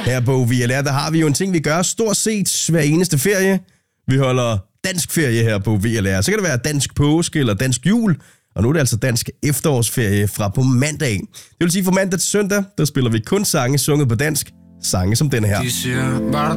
Her på VLR, der har vi jo en ting, vi gør stort set hver eneste ferie. Vi holder dansk ferie her på VLR. Så kan det være dansk påske eller dansk jul. Og nu er det altså dansk efterårsferie fra på mandag. Det vil sige, fra mandag til søndag, der spiller vi kun sange sunget på dansk. Sange som denne her.